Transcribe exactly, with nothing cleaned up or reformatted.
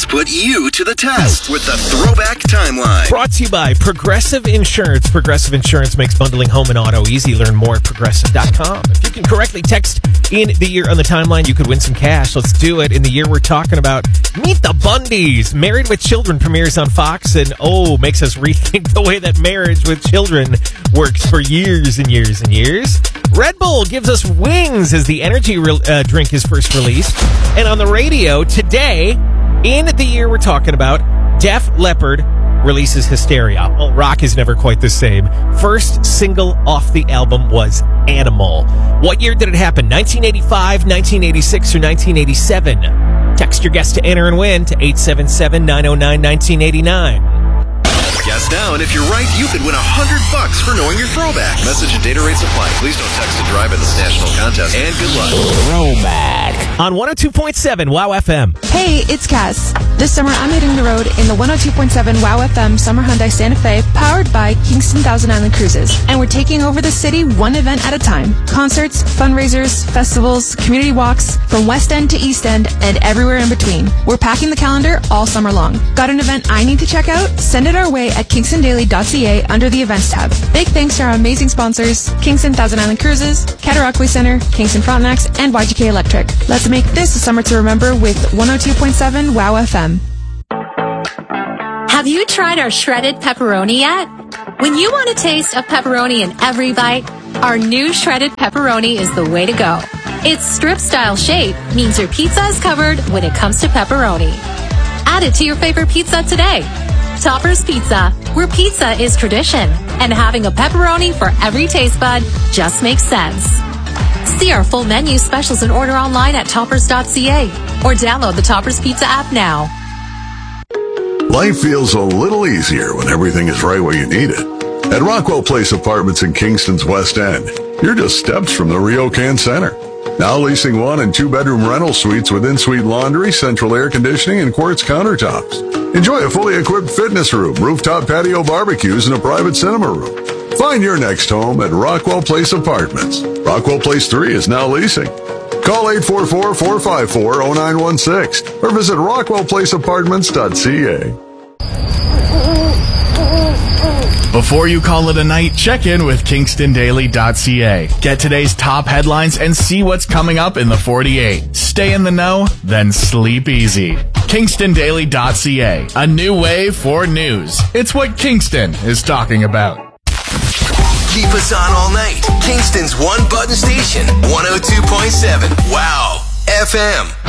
put you to the test with the Throwback Timeline. Brought to you by Progressive Insurance. Progressive Insurance makes bundling home and auto easy. Learn more at progressive dot com. If you can correctly text in the year on the timeline, you could win some cash. Let's do it. In the year we're talking about, Meet the Bundys. Married with Children premieres on Fox and, oh, makes us rethink the way that marriage with children works for years and years and years. Red Bull gives us wings as the energy re- uh, drink is first released. And on the radio today, in the year we're talking about, Def Leppard releases Hysteria. Well, rock is never quite the same. First single off the album was Animal. What year did it happen? nineteen eighty-five, nineteen eighty-six, or nineteen eighty-seven? Text your guess to enter and win to eight seven seven, nine oh nine, one nine eight nine. Guess now, and if you're right, you could win a hundred bucks for knowing your throwback. Message and data rates apply. Please don't text to drive in this national contest. And good luck. Throwback on one oh two point seven WOW F M. Hey, it's Cass. This summer, I'm hitting the road in the one oh two point seven WOW F M Summer Hyundai Santa Fe, powered by Kingston Thousand Island Cruises. And we're taking over the city one event at a time. Concerts, fundraisers, festivals, community walks, from West End to East End, and everywhere in between. We're packing the calendar all summer long. Got an event I need to check out? Send it our way at kingston daily dot c a under the events tab. Big thanks to our amazing sponsors, Kingston Thousand Island Cruises, Cataraqui Center, Kingston Frontenacs, and Y G K Electric. Let's make this a summer to remember with one oh two point seven WOW F M. Have you tried our shredded pepperoni yet? When you want a taste of pepperoni in every bite, our new shredded pepperoni is the way to go. Its strip-style shape means your pizza is covered when it comes to pepperoni. Add it to your favorite pizza today. Topper's Pizza, where pizza is tradition, and having a pepperoni for every taste bud just makes sense. See our full menu, specials, and order online at toppers dot c a or download the Toppers Pizza app now. Life feels a little easier when everything is right where you need it. At Rockwell Place Apartments in Kingston's West End, you're just steps from the Ryokan Center. Now leasing one and two bedroom rental suites with in-suite laundry, central air conditioning, and quartz countertops. Enjoy a fully equipped fitness room, rooftop patio barbecues, and a private cinema room. Find your next home at Rockwell Place Apartments. Rockwell Place three is now leasing. Call eight four four, four five four, zero nine one six or visit rockwell place apartments dot c a. Before you call it a night, check in with kingston daily dot c a. Get today's top headlines and see what's coming up in the forty-eight. Stay in the know, then sleep easy. kingston daily dot c a, a new way for news. It's what Kingston is talking about. Keep us on all night. Kingston's one button station, one oh two point seven WOW F M.